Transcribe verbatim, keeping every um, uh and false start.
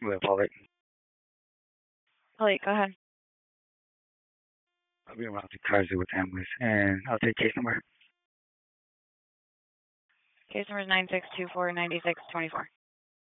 Will Pollock. Polly, go ahead. I'll be around to Kaiser with ambulance, and I'll take case number. Case number is nine six two four nine six two four.